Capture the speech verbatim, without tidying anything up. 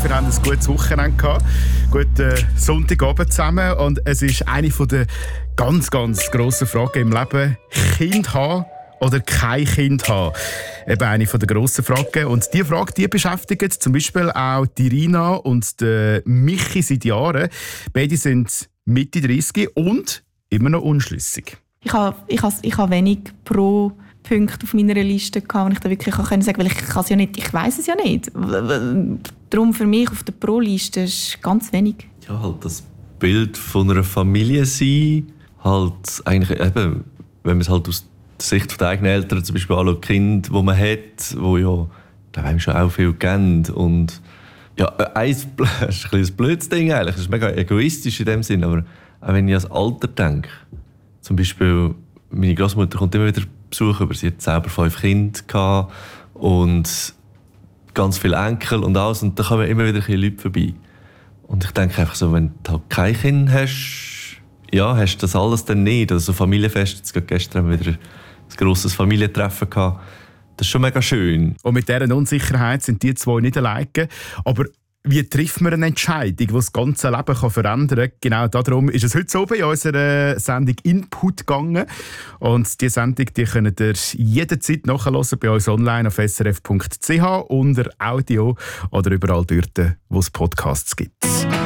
hoffe, ihr habt ein gutes Wochenende gehabt. Guten Sonntagabend zusammen. Und es ist eine der ganz, ganz grossen Fragen im Leben: Kind haben oder kein Kind haben? Eben eine der grossen Fragen. Und diese Frage die beschäftigt zum Beispiel auch die Rina und die Michi seit Jahren. Beide sind Mitte dreißig und immer noch unschlüssig. Ich habe, ich habe, ich habe wenig pro Punkte auf meiner Liste gehabt, und ich da wirklich sagen kann, weil ich kann es ja nicht, ich weiss es ja nicht. Darum für mich auf der Pro-Liste ist ganz wenig. Ja, halt das Bild von einer Familie sein, halt eigentlich eben, wenn man es halt aus der Sicht der eigenen Eltern zum Beispiel anschaut, Kinder, die man hat, die ja, da haben schon auch viel kennen und ja, eins, das ist ein bisschen ein blödes Ding eigentlich, das ist mega egoistisch in dem Sinn, aber auch wenn ich ans Alter denke, zum Beispiel meine Großmutter kommt immer wieder Besuch über, sie hat selber fünf Kinder gehabt und ganz viele Enkel und alles, und da kommen immer wieder ein Leute vorbei. Und ich denke einfach so, wenn du halt kein Kind hast, ja, hast du das alles dann nicht. Also Familienfest, jetzt gestern haben wir wieder ein grosses Familientreffen gehabt. Das ist schon mega schön. Und mit dieser Unsicherheit sind die zwei nicht alleine. Aber wie trifft man eine Entscheidung, die das ganze Leben verändern kann? Genau darum ist es heute so bei unserer Sendung «Input» gegangen. Und diese Sendung die könnt ihr jederzeit nachhören bei uns online auf srf punkt c h unter Audio oder überall dort, wo es Podcasts gibt.